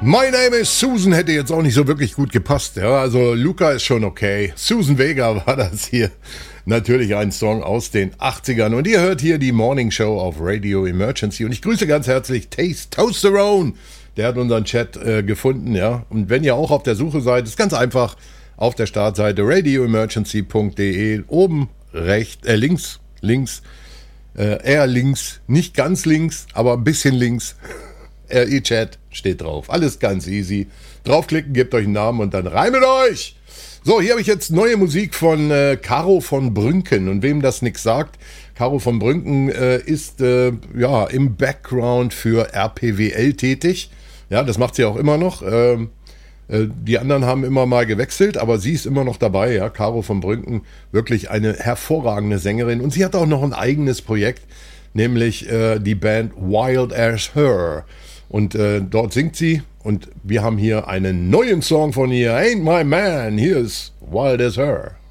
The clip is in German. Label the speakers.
Speaker 1: My Name is Susan hätte jetzt auch nicht so wirklich gut gepasst. Ja, also Luca ist schon okay. Susan Vega war das hier. Natürlich ein Song aus den 80ern. Und ihr hört hier die Morning Show auf Radio Emergency. Und ich grüße ganz herzlich Taste Toasterone. Der hat unseren Chat gefunden. Ja. Und wenn ihr auch auf der Suche seid, ist ganz einfach auf der Startseite radioemergency.de. Oben links, eher links, nicht ganz links, aber ein bisschen links. RE-Chat steht drauf. Alles ganz easy. Draufklicken, gebt euch einen Namen und dann rein mit euch! So, hier habe ich jetzt neue Musik von Caro von Brünken. Und wem das nichts sagt, Caro von Brünken ist im Background für RPWL tätig. Ja, das macht sie auch immer noch. Die anderen haben immer mal gewechselt, aber sie ist immer noch dabei. Ja, Caro von Brünken, wirklich eine hervorragende Sängerin. Und sie hat auch noch ein eigenes Projekt, nämlich die Band Wild as Her. Und dort singt sie und wir haben hier einen neuen Song von ihr, Ain't My Man. Hier ist Wild as Her.